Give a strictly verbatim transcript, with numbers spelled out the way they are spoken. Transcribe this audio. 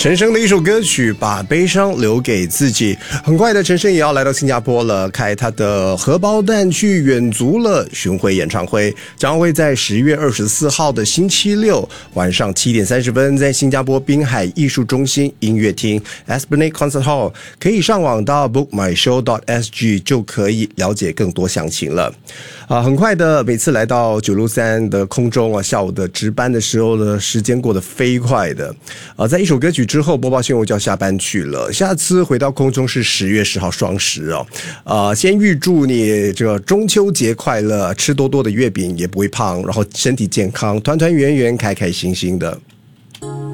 陈升的一首歌曲《把悲伤留给自己》。很快的，陈升也要来到新加坡了，开他的荷包蛋去远足了巡回演唱会，将会在十月二十四号的星期六晚上七点三十分，在新加坡滨海艺术中心音乐厅 Esplanade Concert Hall， 可以上网到 book my show dot s g 就可以了解更多详情了。啊，很快的，每次来到九六三的空中啊，下午的值班的时候呢，时间过得飞快的。啊，在一首歌曲之后，播报新闻就要下班去了。下次回到空中是十月十号双十哦。啊，先预祝你这个中秋节快乐，吃多多的月饼也不会胖，然后身体健康，团团圆圆，开开心心的。